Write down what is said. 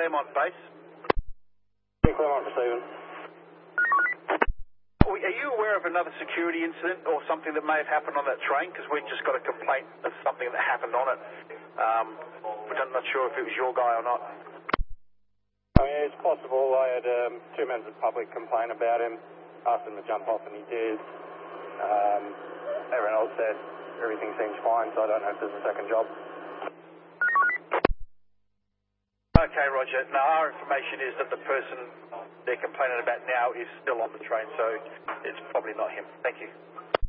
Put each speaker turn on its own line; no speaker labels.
Claremont base.
Claremont receiving.
Are you aware of another security incident or something that may have happened on that train? Because we just got a complaint of something that happened on it. I'm not sure if it was your guy or not.
I mean, it's possible. I had 2 members of the public complain about him, asked him to jump off and he did. Everyone else said everything seems fine, so I don't know if there's a second job.
Okay, Roger. Now, our information is that the person they're complaining about now is still on the train, so it's probably not him. Thank you.